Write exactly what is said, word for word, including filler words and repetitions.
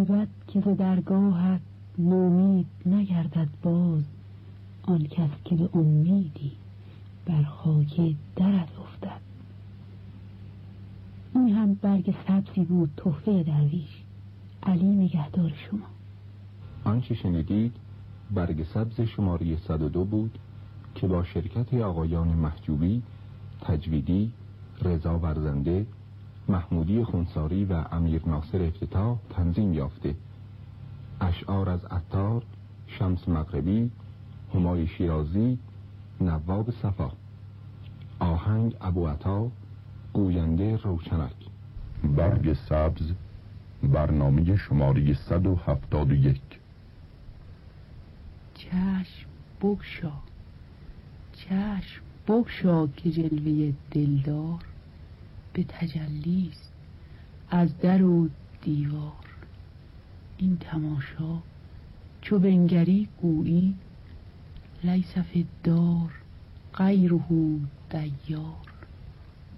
عاقبت که ز درگاهت نومید نگردد باز، آن کس که به امیدی بر خاک درت افتد. این هم برگ سبزی بود تحفه درویش. علی نگهدار شما. آنچه شنیدید برگ سبز شماره صد و دو بود که با شرکت آقایان محجوبی، تجویدی، رضا ورزنده، محمودی خونساری و امیر ناصر افتتاح تنظیم یافته. اشعار از عطار، شمس مغربی، همای شیرازی، نواب صفا. آهنگ ابوعطا، گوینده روشنک. برگ سبز، برنامه شماره صد و هفتاد و یک. چشم بگشا، چشم بگشا که جلوه دلدار به تجلیست از در و دیوار. این تماشا چو بنگری گویی لیس فی الدار غیره دیار.